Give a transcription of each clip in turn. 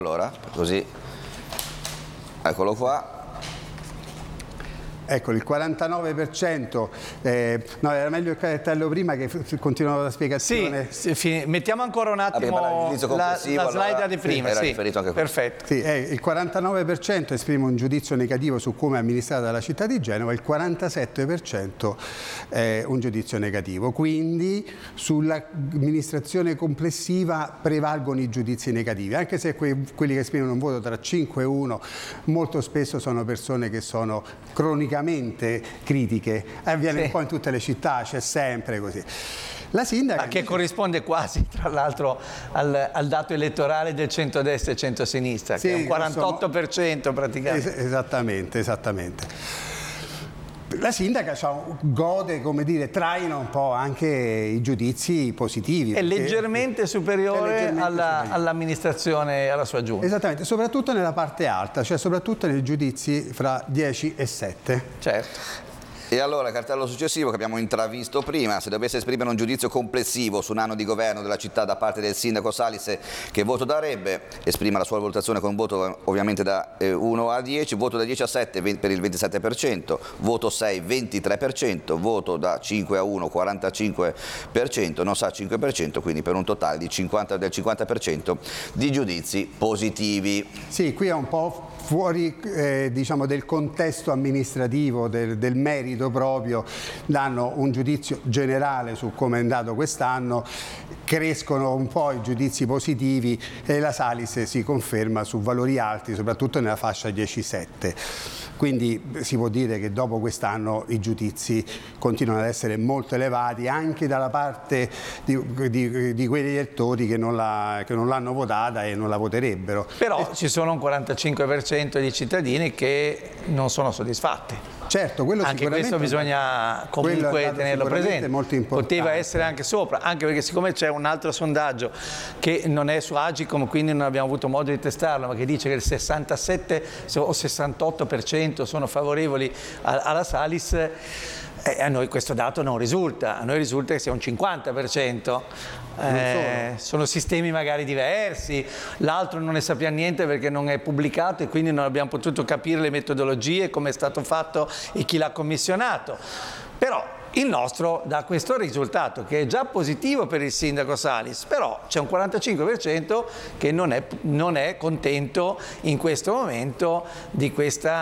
Allora, così, eccolo qua. Ecco, il 49%, no, era meglio il cartello prima che continuavo la spiegazione. Sì, mettiamo ancora un attimo la slide di prima. Era sì, riferito anche perfetto. Sì, il 49% esprime un giudizio negativo su come è amministrata la città di Genova, il 47% è un giudizio negativo, quindi sull'amministrazione complessiva prevalgono i giudizi negativi, anche se quelli che esprimono un voto tra 5 e 1 molto spesso sono persone che sono cronicamente critiche, avviene un po' in tutte le città, c'è sempre così. La sindaca che corrisponde quasi, tra l'altro, al dato elettorale del centrodestra e centrosinistra, che è un 48% praticamente. Esattamente. La sindaca gode, come dire, traina un po' anche i giudizi positivi. È leggermente superiore all'amministrazione, alla sua giunta. Esattamente, soprattutto nella parte alta, cioè soprattutto nei giudizi fra 10 e 7. Certo. E allora, cartello successivo che abbiamo intravisto prima, se dovesse esprimere un giudizio complessivo su un anno di governo della città da parte del sindaco Salis, che voto darebbe? Esprima la sua valutazione con un voto ovviamente da 1 a 10, voto da 10 a 7 per il 27%, voto 6 23%, voto da 5 a 1 45%, non sa 5%, quindi per un totale del 50% di giudizi positivi. Sì, qui è un po' fuori diciamo, del contesto amministrativo, del merito proprio, danno un giudizio generale su come è andato quest'anno, crescono un po' i giudizi positivi e la Salis si conferma su valori alti, soprattutto nella fascia 10-7. Quindi si può dire che dopo quest'anno i giudizi continuano ad essere molto elevati anche dalla parte di quegli elettori che non l'hanno votata e non la voterebbero. Però ci sono un 45% di cittadini che non sono soddisfatti. Certo, quello anche questo bisogna comunque tenerlo presente. Molto importante. Poteva essere anche sopra, anche perché siccome c'è un altro sondaggio che non è su Agicom, quindi non abbiamo avuto modo di testarlo, ma che dice che il 67 o 68% sono favorevoli alla Salis, a noi questo dato non risulta, a noi risulta che sia un 50%. Sono sistemi magari diversi, l'altro non ne sappiamo niente perché non è pubblicato e quindi non abbiamo potuto capire le metodologie, come è stato fatto e chi l'ha commissionato. Però il nostro dà questo risultato che è già positivo per il sindaco Salis, però c'è un 45% che non è contento in questo momento di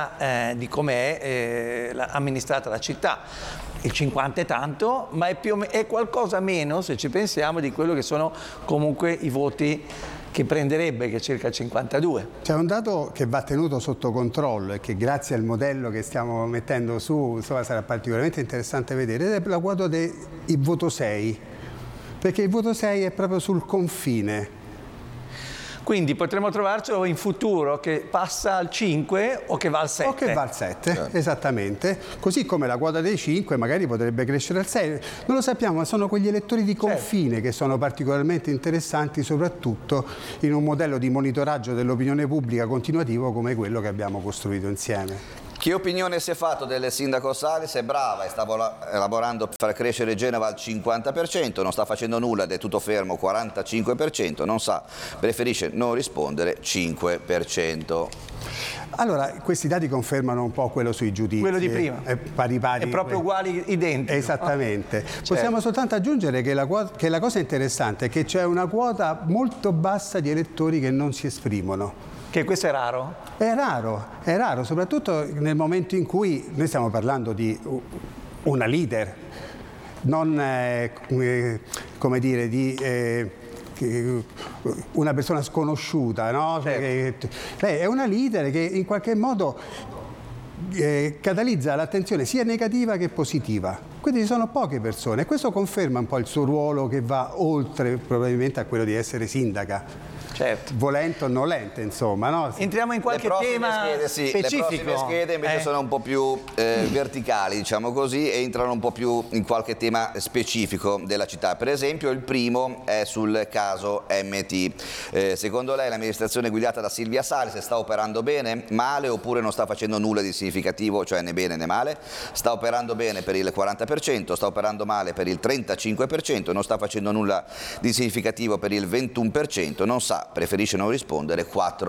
come è amministrata la città. Il 50 è tanto, ma è qualcosa meno, se ci pensiamo, di quello che sono comunque i voti che prenderebbe, che è circa il 52. C'è un dato che va tenuto sotto controllo e che grazie al modello che stiamo mettendo su, insomma, sarà particolarmente interessante vedere, ed è la quota del voto 6, perché il voto 6 è proprio sul confine. Quindi potremmo trovarcelo in futuro che passa al 5 o che va al 7. O che va al 7, esattamente. Così come la quota dei 5 magari potrebbe crescere al 6. Non lo sappiamo, ma sono quegli elettori di confine che sono particolarmente interessanti, soprattutto in un modello di monitoraggio dell'opinione pubblica continuativo come quello che abbiamo costruito insieme. Che opinione si è fatto del sindaco Salis? È brava e sta lavorando per far crescere Genova al 50%, non sta facendo nulla ed è tutto fermo 45%, non sa, preferisce non rispondere 5%. Allora, questi dati confermano un po' quello sui giudizi. Quello di prima. Pari. È proprio uguali, identico. Esattamente. Possiamo soltanto aggiungere che la cosa interessante è che c'è una quota molto bassa di elettori che non si esprimono. Che questo è raro? È raro, soprattutto nel momento in cui noi stiamo parlando di una leader, non come dire, di una persona sconosciuta, no? Certo. Lei è una leader che in qualche modo catalizza l'attenzione sia negativa che positiva. Quindi ci sono poche persone e questo conferma un po' il suo ruolo che va oltre probabilmente a quello di essere sindaca. Certo. Volente o nolente, insomma, no? Entriamo in qualche tema specifico. Le prossime schede invece sono un po' più verticali, diciamo così, e entrano un po' più in qualche tema specifico della città. Per esempio il primo è sul caso MT. Secondo lei l'amministrazione guidata da Silvia Salis sta operando bene, male oppure non sta facendo nulla di significativo, cioè né bene né male? Sta operando bene per il 40%, sta operando male per il 35%, non sta facendo nulla di significativo per il 21%, non sa, preferisce non rispondere 4%.